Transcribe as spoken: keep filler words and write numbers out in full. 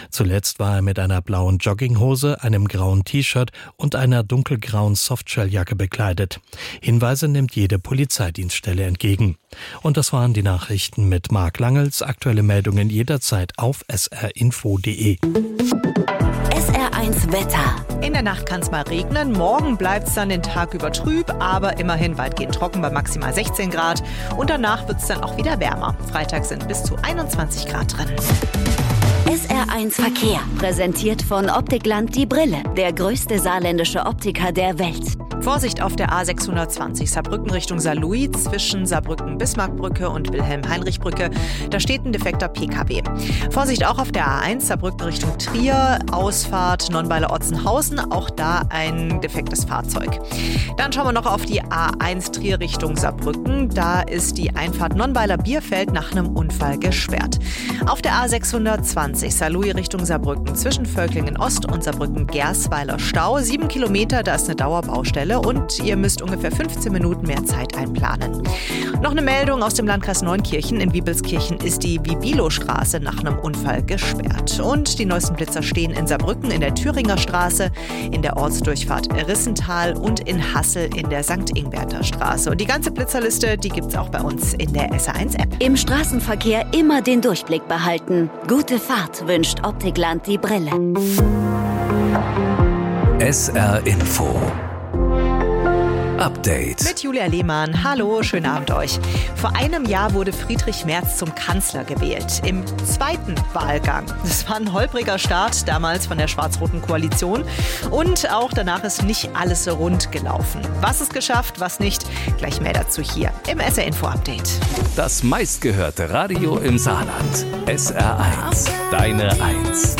Zuletzt war er mit einer blauen Jogginghose, einem grauen T-Shirt und einer dunkelgrauen Softshelljacke bekleidet. Hinweise nimmt jede Polizeidienststelle entgegen. Und das waren die Nachrichten mit Marc Langels. Aktuelle Meldungen jederzeit auf s r info punkt d e. S R eins Wetter. In der Nacht kann es mal regnen, morgen bleibt es dann den Tag über trüb, aber immerhin weitgehend trocken bei maximal sechzehn Grad. Und danach wird es dann auch wieder wärmer. Freitag sind bis zu einundzwanzig Grad drin. S R eins Verkehr, präsentiert von Optikland die Brille, der größte saarländische Optiker der Welt. Vorsicht auf der A sechshundertzwanzig Saarbrücken Richtung Saarlouis zwischen Saarbrücken-Bismarckbrücke und Wilhelm-Heinrich-Brücke. Da steht ein defekter P K W. Vorsicht auch auf der A eins Saarbrücken Richtung Trier, Ausfahrt Nonnweiler-Otzenhausen, auch da ein defektes Fahrzeug. Dann schauen wir noch auf die A eins Trier Richtung Saarbrücken. Da ist die Einfahrt Nonnweiler-Bierfeld nach einem Unfall gesperrt. Auf der A sechshundertzwanzig Saarlouis Richtung Saarbrücken zwischen Völklingen Ost und Saarbrücken-Gersweiler Stau. Sieben Kilometer, da ist eine Dauerbaustelle. Und ihr müsst ungefähr fünfzehn Minuten mehr Zeit einplanen. Noch eine Meldung aus dem Landkreis Neunkirchen. In Wiebelskirchen ist die Wibilo-Straße nach einem Unfall gesperrt. Und die neuesten Blitzer stehen in Saarbrücken in der Thüringer Straße, in der Ortsdurchfahrt Rissental und in Hassel in der Sankt Ingberter Straße. Und die ganze Blitzerliste, die gibt's auch bei uns in der S R eins App. Im Straßenverkehr immer den Durchblick behalten. Gute Fahrt wünscht Optikland die Brille. S R Info Update. Mit Julia Lehmann. Hallo, schönen Abend euch. Vor einem Jahr wurde Friedrich Merz zum Kanzler gewählt. Im zweiten Wahlgang. Das war ein holpriger Start, damals von der schwarz-roten Koalition. Und auch danach ist nicht alles rund gelaufen. Was ist geschafft, was nicht? Gleich mehr dazu hier im S R Info Update. Das meistgehörte Radio im Saarland. S R eins. Deine eins.